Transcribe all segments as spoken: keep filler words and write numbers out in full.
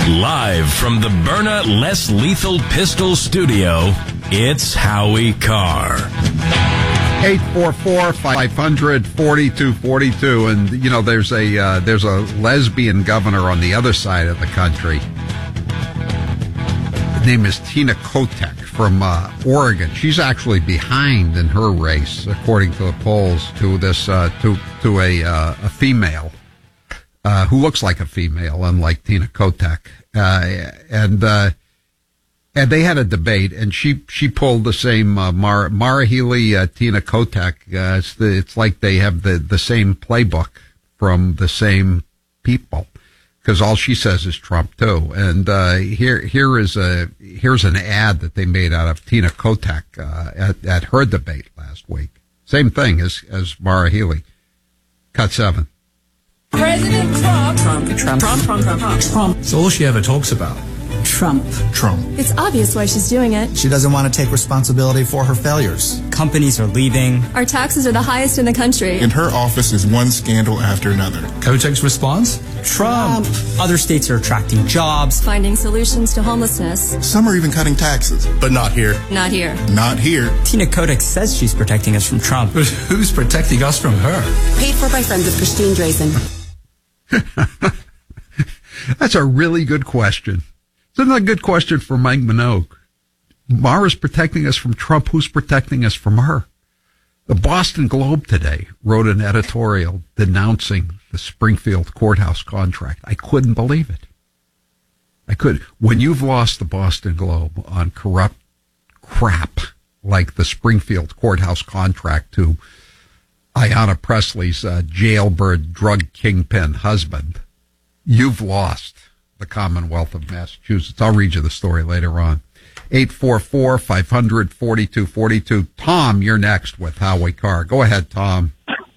Live from the Byrna Less Lethal Pistol Studio, it's Howie Carr. eight four four, five hundred, forty-two forty-two. And, you know, there's a uh, there's a lesbian governor on the other side of the country. Her name is Tina Kotek from uh, Oregon. She's actually behind in her race, according to the polls, to this uh, to to a uh, a female uh, who looks like a female, unlike Tina Kotek. Uh, and uh, and they had a debate, and she she pulled the same uh, Mara, Mara Healey, uh, Tina Kotek. Uh, it's the, it's like they have the the same playbook from the same people, because all she says is Trump too. And uh, here here is a here's an ad that they made out of Tina Kotek uh, at at her debate last week. Same thing as as Mara Healey. Cut seven. President Trump. Trump. Trump. Trump. Trump. Trump. Trump. Trump. It's all she ever talks about. Trump. Trump. It's obvious why she's doing it. She doesn't want to take responsibility for her failures. Companies are leaving. Our taxes are the highest in the country. In her office is one scandal after another. Kotek's response? Trump. Trump. Other states are attracting jobs. Finding solutions to homelessness. Some are even cutting taxes. But not here. Not here. Not here. Tina Kotek says she's protecting us from Trump. But who's protecting us from her? Paid for by friends of Christine Drazen. That's a really good question. Isn't that a good question for Mike Minogue? Mara's protecting us from Trump. Who's protecting us from her? The Boston Globe today wrote an editorial denouncing the Springfield courthouse contract. I couldn't believe it. I could. When you've lost the Boston Globe on corrupt crap like the Springfield courthouse contract to Ayanna Presley's uh, jailbird drug kingpin husband, you've lost the Commonwealth of Massachusetts. I'll read you the story later on. eight four four, five hundred, forty-two forty-two. Tom, you're next with Howie Carr. Go ahead, Tom.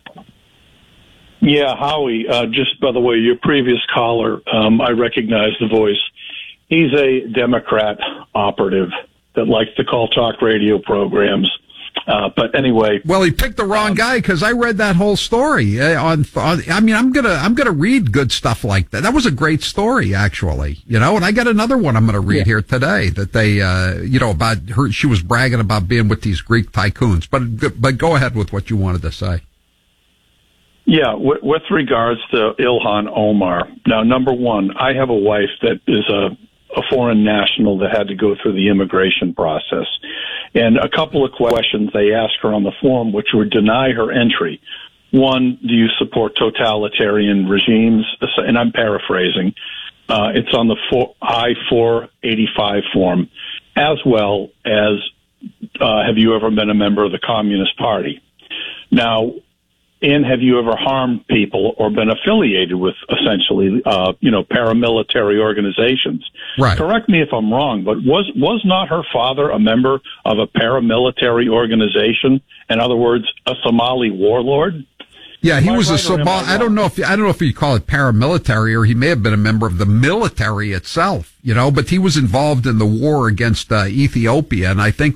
Yeah, Howie, uh, just by the way, your previous caller, um, I recognize the voice. He's a Democrat operative that likes to call talk radio programs. Uh, but anyway, well, he picked the wrong um, guy, because I read that whole story uh, on, on. I mean, I'm gonna I'm gonna read good stuff like that. That was a great story, actually. You know, and I got another one I'm gonna read yeah. here today that they, uh, you know, about her. She was bragging about being with these Greek tycoons. But but go ahead with what you wanted to say. Yeah, with, with regards to Ilhan Omar. Now, number one, I have a wife that is a a foreign national that had to go through the immigration process. And a couple of questions they asked her on the form, which would deny her entry. One, do you support totalitarian regimes? And I'm paraphrasing. Uh, it's on the I four eighty-five form, as well as uh, have you ever been a member of the Communist Party? Now, and have you ever harmed people or been affiliated with essentially, uh, you know, paramilitary organizations? Right. Correct me if I'm wrong, but was was not her father a member of a paramilitary organization? In other words, a Somali warlord? Yeah, he was right a Somali. I, I don't know if I don't know if you call it paramilitary, or he may have been a member of the military itself. You know, but he was involved in the war against uh, Ethiopia, and I think